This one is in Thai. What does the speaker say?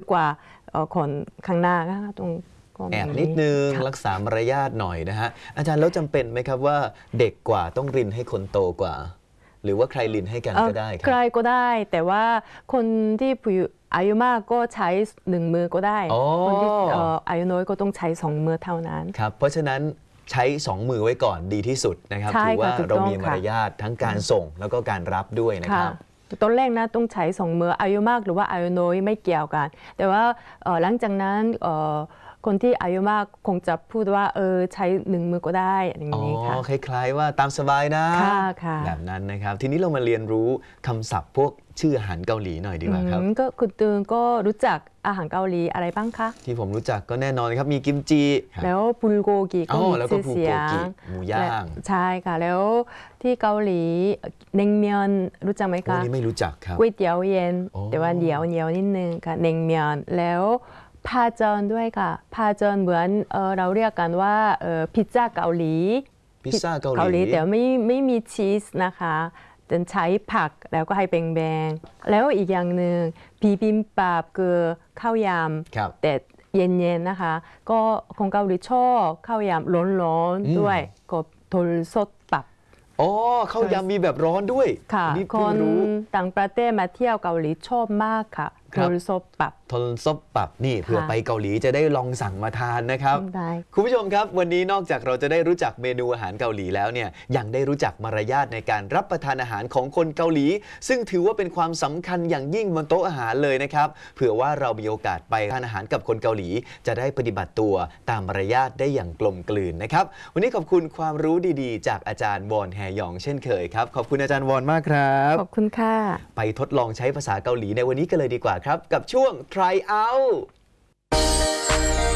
กว่าคนข้างหน้าตรงแอบนิดนึงรักษามารยาทหน่อยนะฮะอาจารย์แล้วจำเป็นไหมครับว่าเด็กกว่าต้องรินให้คนโตกว่าหรือว่าใครรินให้กันก็ได้ครับใครก็ได้แต่ว่าคนที่อายุมากก็ใช้1 มือก็ได้คนที่อายุน้อยก็ต้องใช้2 มือเท่านั้นครับเพราะฉะนั้นใช้2 มือไว้ก่อนดีที่สุดนะครับถือว่าเรามีมารยาททั้งการส่งแล้วก็การรับด้วยนะครับต้นแรกนะต้องใช้2 มืออายุมากหรือว่าอายุน้อยไม่เกี่ยวกันแต่ว่าหลังจากนั้นคนที่อายุมากคงจะพูดว่าใช้1 มือก็ได้อย่างนี้ค่ะคล้ายๆว่าตามสบายนะแบบนั้นนะครับทีนี้เรามาเรียนรู้คำศัพท์พวกชื่ออาหารเกาหลีหน่อยดีกว่าครับก็คุณตือนก็รู้จักอาหารเกาหลีอะไรบ้างคะที่ผมรู้จักก็แน่นอนครับมีกิมจิแล้วบุลโกกิก็มีชื่อเสียงหมูย่างใช่ค่ะแล้วที่เกาหลีเนงเมียนรู้จักไหมคะนี่ไม่รู้จักครับก๋วยเตี๋ยวเย็นแต่ว่าเหนียวนิดนึงค่ะเนงเมียนแล้วพาจอนด้วยค่ะพาจอนเหมือนเราเรียกกันว่าพิซซ่าเกาหลีแต่ไม่มีชีสนะคะแต่ใช้ผักแล้วก็ให้แบงๆแล้วอีกอย่างหนึ่งบิบิมบับคือข้าวยำแต่เย็นๆนะคะก็คนเกาหลีชอบข้าวยำร้อนๆด้วยก็โทรสดปับข้าวยำมีแบบร้อนด้วยค่ะคนต่างประเทศมาเที่ยวเกาหลีชอบมากค่ะโทรซบปับนี่เผื่อไปเกาหลีจะได้ลองสั่งมาทานนะครับคุณผู้ชมครับวันนี้นอกจากเราจะได้รู้จักเมนูอาหารเกาหลีแล้วเนี่ยยังได้รู้จักมารยาทในการรับประทานอาหารของคนเกาหลีซึ่งถือว่าเป็นความสำคัญอย่างยิ่งบนโต๊ะอาหารเลยนะครับเผื่อว่าเรามีโอกาสไปทานอาหารกับคนเกาหลีจะได้ปฏิบัติตัวตามมารยาทได้อย่างกลมกลืนนะครับวันนี้ขอบคุณความรู้ดีๆจากอาจารย์วอนแฮยองเช่นเคยครับขอบคุณอาจารย์วอนมากครับขอบคุณค่ะไปทดลองใช้ภาษาเกาหลีในวันนี้กันเลยดีกว่าครับกับช่วง Try Out